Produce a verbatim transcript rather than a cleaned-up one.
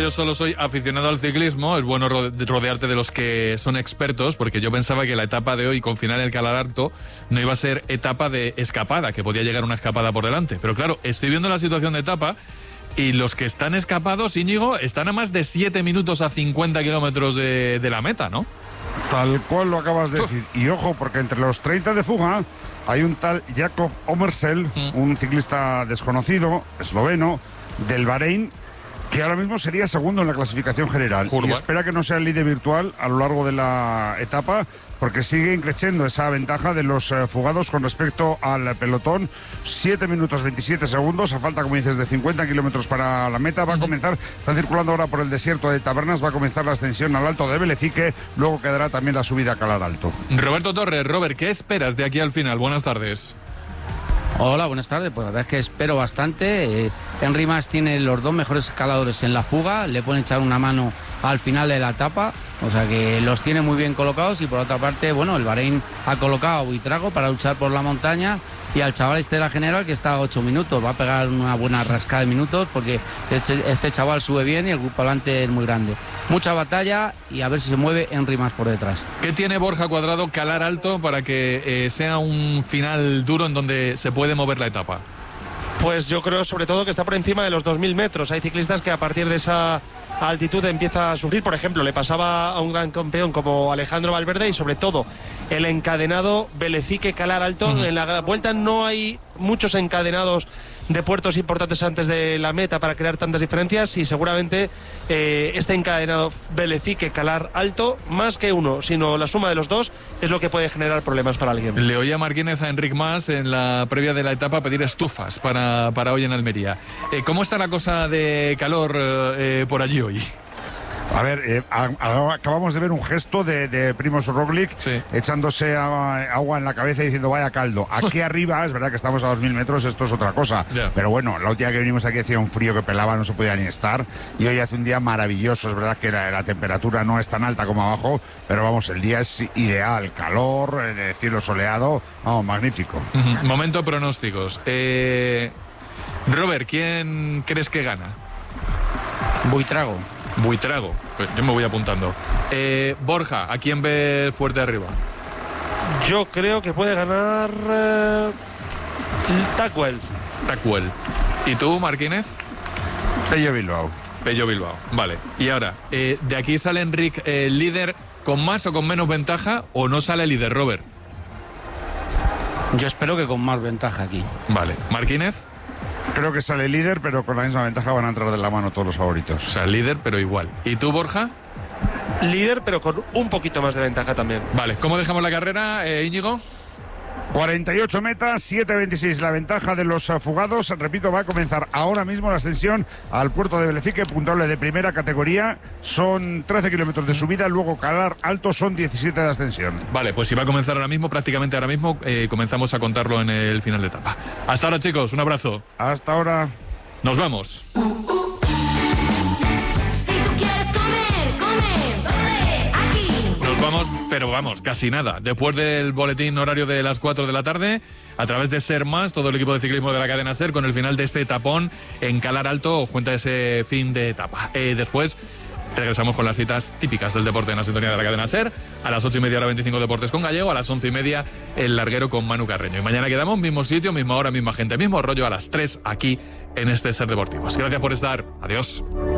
yo solo soy aficionado al ciclismo, es bueno rodearte de los que son expertos, porque yo pensaba que la etapa de hoy, con final en el Calar Alto, no iba a ser etapa de escapada, que podía llegar una escapada por delante. Pero claro, estoy viendo la situación de etapa y los que están escapados, Íñigo, están a más de siete minutos a cincuenta kilómetros de, de la meta, ¿no? Tal cual lo acabas de decir. Y ojo, porque entre los treinta de fuga hay un tal Jakob Omersel, mm. un ciclista desconocido, esloveno, del Bahrein, que ahora mismo sería segundo en la clasificación general. Curva. Y espera que no sea el líder virtual a lo largo de la etapa, porque sigue creciendo esa ventaja de los eh, fugados con respecto al pelotón. siete minutos veintisiete segundos, a falta, como dices, de cincuenta kilómetros para la meta. Va a comenzar, están circulando ahora por el desierto de Tabernas, va a comenzar la ascensión al Alto de Velecique, luego quedará también la subida a Calar Alto. Roberto Torres, Robert, ¿qué esperas de aquí al final? Buenas tardes. Hola, buenas tardes. Pues la verdad es que espero bastante. Eh, Henry Mas tiene los dos mejores escaladores en la fuga, le pueden echar una mano al final de la etapa, o sea que los tiene muy bien colocados. Y por otra parte, bueno, el Bahrein ha colocado a Buitrago para luchar por la montaña y al chaval este de la general que está a ocho minutos, va a pegar una buena rascada de minutos porque este, este chaval sube bien y el grupo adelante es muy grande. Mucha batalla y a ver si se mueve Henry Mas por detrás. ¿Qué tiene Borja Cuadrado Calar Alto para que eh, sea un final duro en donde se puede mover la etapa? Pues yo creo sobre todo que está por encima de los dos mil metros. Hay ciclistas que a partir de esa altitud empieza a sufrir. Por ejemplo, le pasaba a un gran campeón como Alejandro Valverde y sobre todo el encadenado Velecique Calar Alto. Uh-huh. En la vuelta no hay muchos encadenados de puertos importantes antes de la meta para crear tantas diferencias y seguramente eh, este encadenado Velecique Calar Alto, más que uno, sino la suma de los dos, es lo que puede generar problemas para alguien. Le oía Martínez a Enric Mas en la previa de la etapa pedir estufas para, para hoy en Almería. Eh, ¿Cómo está la cosa de calor eh, por allí hoy? A ver, eh, a, a, acabamos de ver un gesto de, de Primož Roglič, sí, echándose a, agua en la cabeza y diciendo vaya caldo. Aquí arriba, es verdad que estamos a dos mil metros, esto es otra cosa. Yeah. Pero bueno, la última que vinimos aquí hacía un frío que pelaba, no se podía ni estar. Y hoy hace un día maravilloso, es verdad que la, la temperatura no es tan alta como abajo, pero vamos, el día es ideal, calor, eh, cielo soleado, vamos, magnífico. Uh-huh. Momento pronósticos. Eh, Robert, ¿quién crees que gana? Buitrago. Buitrago, pues yo me voy apuntando. Eh, Borja, ¿a quién ve fuerte arriba? Yo creo que puede ganar eh, Tacuel. Tacuel. ¿Y tú, Martínez? Pello Bilbao. Pello Bilbao, vale. Y ahora, eh, ¿de aquí sale Enric eh, líder con más o con menos ventaja o no sale líder, Robert? Yo espero que con más ventaja aquí. Vale. ¿Martínez? Creo que sale líder, pero con la misma ventaja van a entrar de la mano todos los favoritos. O sea, líder, pero igual. ¿Y tú, Borja? Líder, pero con un poquito más de ventaja también. Vale, ¿cómo dejamos la carrera, eh, Íñigo? cuarenta y ocho metas, siete veintiséis la ventaja de los fugados. Repito, va a comenzar ahora mismo la ascensión al puerto de Velecique, puntuable de primera categoría. Son trece kilómetros de subida, luego Calar Alto son diecisiete de ascensión. Vale, pues si va a comenzar ahora mismo, prácticamente ahora mismo, eh, comenzamos a contarlo en el final de etapa. Hasta ahora, chicos, un abrazo. Hasta ahora. Nos vamos. Uh, uh. Si tú quieres comer, come. ¿Dónde? Aquí. Nos vamos, pero vamos, casi nada. Después del boletín horario de las cuatro de la tarde, a través de Ser Más, todo el equipo de ciclismo de la cadena Ser, con el final de este etapón en Calar Alto, os cuenta ese fin de etapa. Eh, después regresamos con las citas típicas del deporte en la sintonía de la cadena Ser. A las ocho y media, hora veinticinco, Deportes con Gallego. A las once y media, El Larguero con Manu Carreño. Y mañana quedamos, mismo sitio, misma hora, misma gente, mismo rollo, a las tres, aquí en este Ser Deportivos. Gracias por estar. Adiós.